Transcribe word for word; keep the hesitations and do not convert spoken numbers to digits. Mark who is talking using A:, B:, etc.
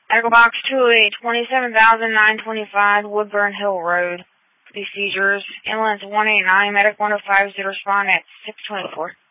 A: Medical box two eight, twenty-seven thousand nine twenty-five, Woodburn Hill Road. These seizures. Ambulance one eight nine, medic one oh five, zero respond at six twenty-four.